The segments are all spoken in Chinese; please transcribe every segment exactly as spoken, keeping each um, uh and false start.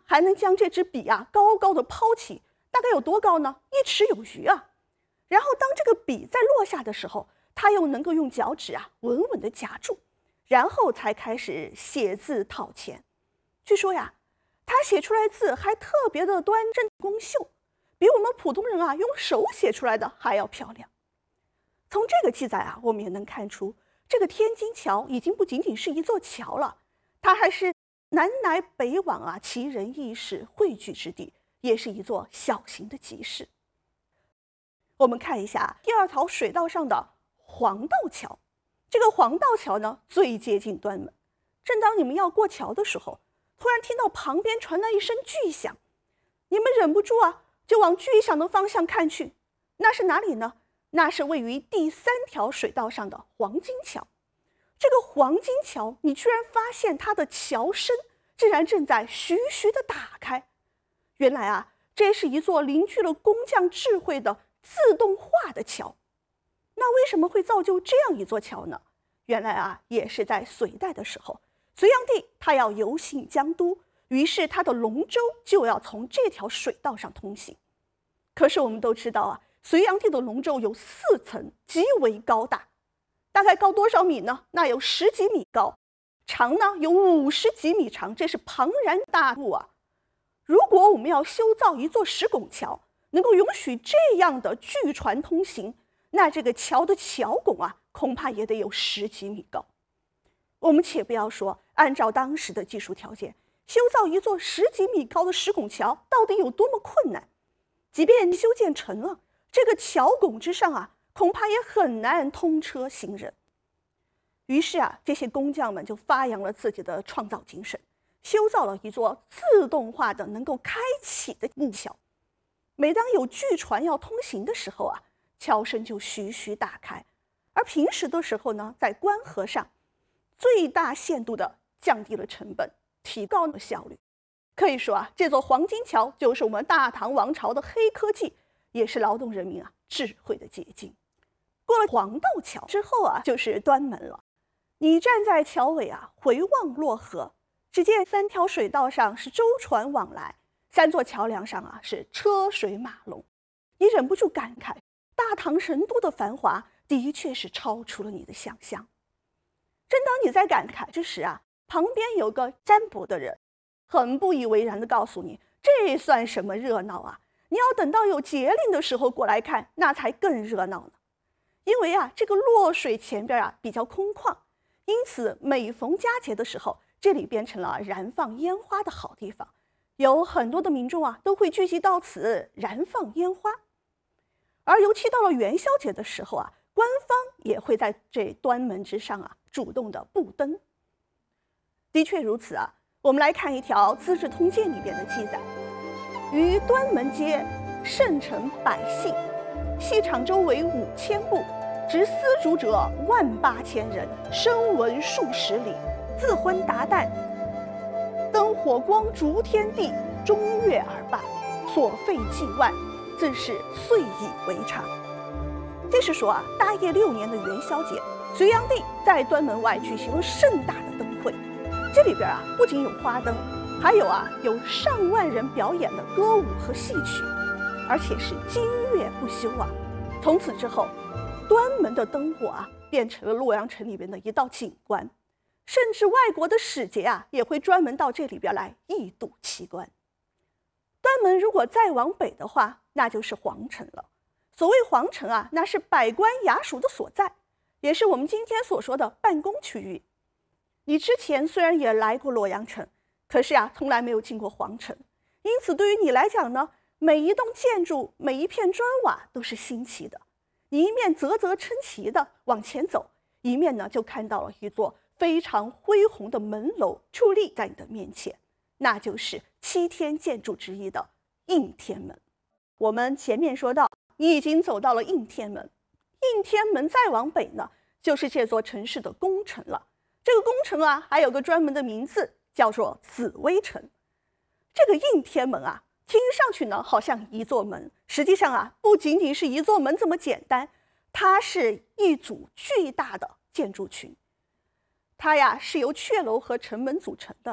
还能将这支笔啊高高的抛起，大概有多高呢？一尺有余啊。然后当这个笔在落下的时候，他又能够用脚趾啊稳稳地夹住，然后才开始写字讨钱。据说呀，他写出来字还特别的端正工秀，比我们普通人啊用手写出来的还要漂亮。从这个记载啊，我们也能看出，这个天津桥已经不仅仅是一座桥了，它还是南来北往啊奇人异事汇聚之地，也是一座小型的集市。我们看一下第二条水道上的黄道桥，这个黄道桥呢最接近端门。正当你们要过桥的时候，突然听到旁边传来一声巨响，你们忍不住啊就往巨响的方向看去，那是哪里呢？那是位于第三条水道上的黄金桥。这个黄金桥，你居然发现它的桥身竟然正在徐徐地打开。原来啊，这是一座凝聚了工匠智慧的自动化的桥。那为什么会造就这样一座桥呢？原来啊，也是在隋代的时候，隋炀帝他要游行江都，于是他的龙舟就要从这条水道上通行。可是我们都知道啊，隋炀帝的龙舟有四层，极为高大，大概高多少米呢？那有十几米高，长呢有五十几米长，这是庞然大物啊！如果我们要修造一座石拱桥，能够允许这样的巨船通行，那这个桥的桥拱啊，恐怕也得有十几米高。我们且不要说，按照当时的技术条件，修造一座十几米高的石拱桥到底有多么困难。即便修建成了，这个桥拱之上啊，恐怕也很难通车行人。于是啊，这些工匠们就发扬了自己的创造精神，修造了一座自动化的能够开启的木桥。每当有巨船要通行的时候啊，桥身就徐徐打开。而平时的时候呢，在关河上最大限度地降低了成本，提高了效率。可以说啊，这座黄金桥就是我们大唐王朝的黑科技，也是劳动人民啊智慧的结晶。过了黄道桥之后啊，就是端门了。你站在桥尾啊，回望洛河，只见三条水道上是舟船往来，三座桥梁上啊是车水马龙，你忍不住感慨，大唐神都的繁华的确是超出了你的想象。正当你在感慨之时啊，旁边有个占卜的人很不以为然地告诉你，这算什么热闹啊，你要等到有节令的时候过来看，那才更热闹呢。因为啊，这个洛水前边啊比较空旷，因此每逢佳节的时候，这里变成了燃放烟花的好地方，有很多的民众啊都会聚集到此燃放烟花。而尤其到了元宵节的时候啊，官方也会在这端门之上啊主动的布灯。的确如此啊，我们来看一条《资治通鉴》里边的记载：于端门街，盛城百姓，戏场周围五千步，执丝竹者万八千人，声闻数十里，自昏达旦，灯火光烛天地，终月而罢，所费计万，自是岁以为常。这是说啊，大业六年的元宵节，隋炀帝在端门外举行了盛大的灯会。这里边啊，不仅有花灯，还有啊有上万人表演的歌舞和戏曲，而且是今月不休啊。从此之后，端门的灯火啊，变成了洛阳城里边的一道景观，甚至外国的使节啊，也会专门到这里边来一睹奇观。端门如果再往北的话，那就是皇城了。所谓皇城啊，那是百官衙署的所在，也是我们今天所说的办公区域。你之前虽然也来过洛阳城，可是啊，从来没有进过皇城，因此对于你来讲呢，每一栋建筑，每一片砖瓦都是新奇的。你一面啧啧称奇的往前走，一面呢就看到了一座非常恢宏的门楼矗立在你的面前，那就是七天建筑之一的应天门。我们前面说到，你已经走到了应天门，应天门再往北呢，就是这座城市的宫城了。这个宫城啊，还有个专门的名字，叫做紫薇城。这个应天门啊，听上去呢好像一座门，实际上啊，不仅仅是一座门这么简单，它是一组巨大的建筑群。它呀是由阙楼和城门组成的，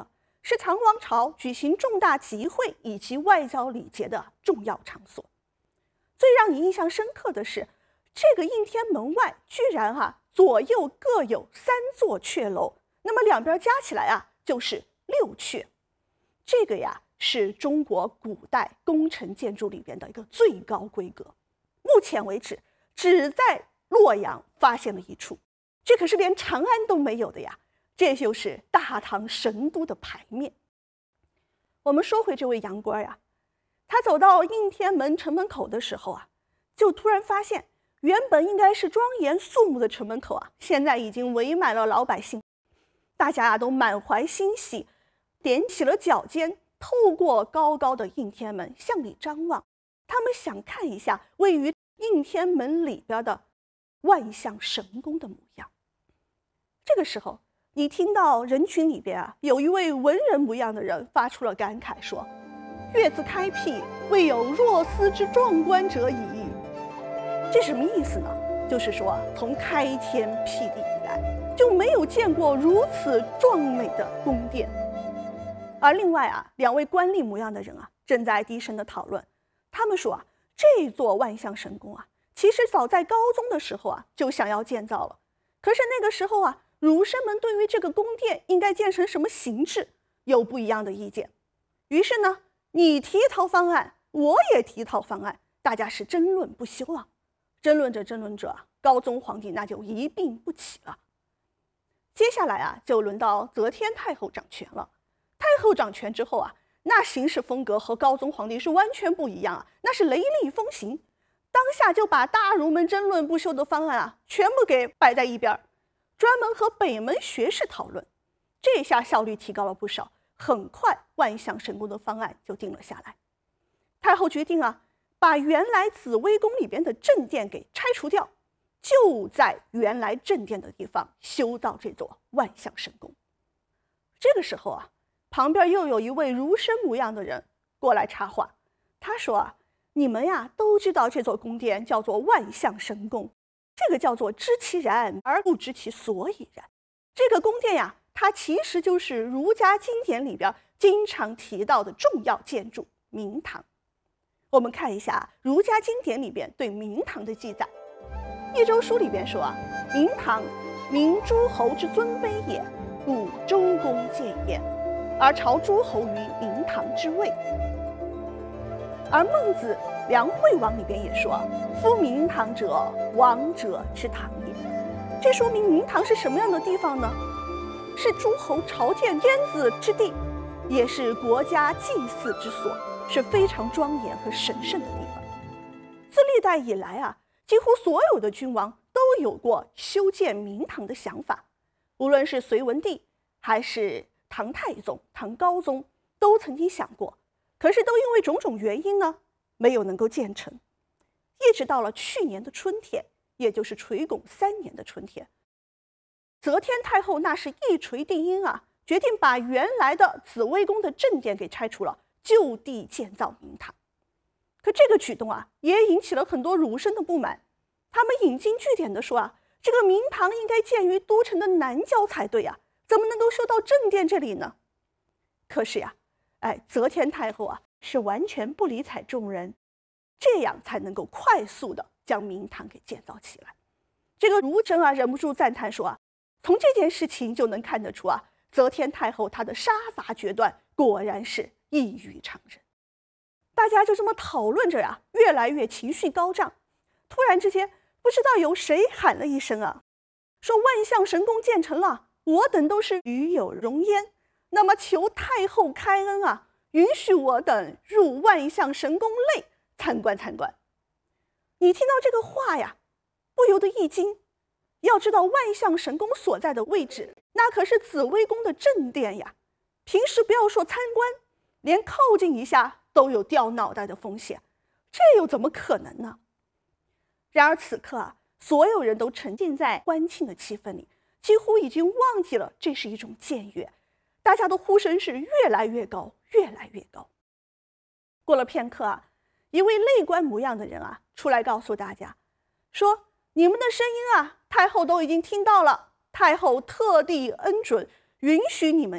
是唐王朝举行重大集会以及外交礼节的重要场所。最让你印象深刻的是，这个应天门外居然啊左右各有三座阙楼，那么两边加起来啊就是六阙。这个呀是中国古代工程建筑里边的一个最高规格，目前为止只在洛阳发现了一处，这可是连长安都没有的呀。这就是大唐神都的牌面。我们说回这位杨官呀，他走到应天门城门口的时候啊，就突然发现原本应该是庄严肃穆的城门口啊，现在已经围满了老百姓，大家啊都满怀欣喜，踮起了脚尖，透过高高的应天门向里张望，他们想看一下位于应天门里边的万象神宫的模样。这个时候，你听到人群里边啊，有一位文人模样的人发出了感慨，说：“月自开辟，未有若斯之壮观者矣。”这什么意思呢？就是说，从开天辟地以来，就没有见过如此壮美的宫殿。而另外啊，两位官吏模样的人啊，正在低声的讨论。他们说啊，这座万象神宫啊，其实早在高宗的时候啊，就想要建造了。可是那个时候啊，儒生们对于这个宫殿应该建成什么形制有不一样的意见。于是呢，你提一套方案，我也提一套方案，大家是争论不休啊。争论着争论着啊，高宗皇帝那就一病不起了。接下来啊，就轮到则天太后掌权了。太后掌权之后啊，那行事风格和高宗皇帝是完全不一样啊，那是雷厉风行。当下就把大儒们争论不休的方案啊，全部给摆在一边，专门和北门学士讨论。这下效率提高了不少，很快万象神宫的方案就定了下来。太后决定啊，把原来紫微宫里边的正殿给拆除掉，就在原来正殿的地方修造这座万象神宫。这个时候啊，旁边又有一位儒生模样的人过来插话，他说啊，你们呀都知道这座宫殿叫做万象神宫，这个叫做知其然而不知其所以然。这个宫殿呀，它其实就是儒家经典里边经常提到的重要建筑明堂。我们看一下儒家经典里边对明堂的记载。一周书里边说啊，明堂，明诸侯之尊卑也，故周公建焉，而朝诸侯于明堂之位。而孟子《梁惠王》里边也说，夫明堂者，王者之堂也。这说明明堂是什么样的地方呢？是诸侯朝见天子之地，也是国家祭祀之所，是非常庄严和神圣的地方。自历代以来啊，几乎所有的君王都有过修建明堂的想法，无论是隋文帝还是唐太宗、唐高宗，都曾经想过，可是都因为种种原因呢，没有能够建成。一直到了去年的春天，也就是垂拱三年的春天，则天太后那是一锤定音啊，决定把原来的紫微宫的正殿给拆除了，就地建造明堂。可这个举动啊，也引起了很多儒生的不满。他们引经据典的说啊，这个明堂应该建于都城的南郊才对啊，怎么能够修到正殿这里呢？可是呀，哎，则天太后啊，是完全不理睬众人，这样才能够快速的将明堂给建造起来。这个儒生啊，忍不住赞叹说啊，从这件事情就能看得出啊，则天太后她的杀伐决断果然是异于常人。大家就这么讨论着呀，越来越情绪高涨。突然之间，不知道有谁喊了一声啊，说万象神宫建成了，我等都是与有荣焉。那么求太后开恩啊，允许我等入万象神宫内参观参观。你听到这个话呀，不由得一惊。要知道万象神宫所在的位置，那可是紫微宫的正殿呀。平时不要说参观，连靠近一下都有掉脑袋的风险，这又怎么可能呢？然而此刻啊，所有人都沉浸在欢庆的气氛里，几乎已经忘记了这是一种僭越。大家的呼声是越来越高，越来越高。过了片刻啊，一位类官模样的人啊，出来告诉大家说，你们的声音啊，太后都已经听到了，太后特地恩准，允许你们呀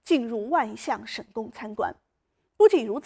进入万象神宫参观。不仅如此，